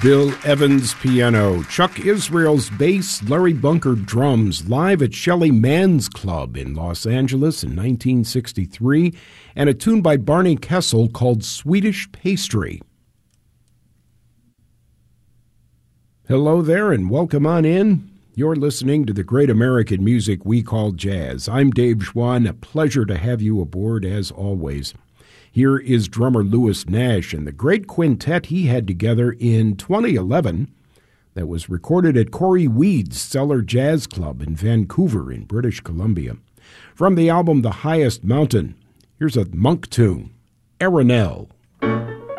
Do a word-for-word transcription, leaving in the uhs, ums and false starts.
Bill Evans piano, Chuck Israel's bass, Larry Bunker drums, live at Shelly Mann's Club in Los Angeles in nineteen sixty-three, and a tune by Barney Kessel called Swedish Pastry. Hello there and welcome on in. You're listening to the great American music we call jazz. I'm Dave Schwann. A pleasure to have you aboard as always. Here is drummer Louis Nash and the great quintet he had together in twenty eleven that was recorded at Corey Weed's Cellar Jazz Club in Vancouver in British Columbia. From the album The Highest Mountain, here's a monk tune, Arenelle.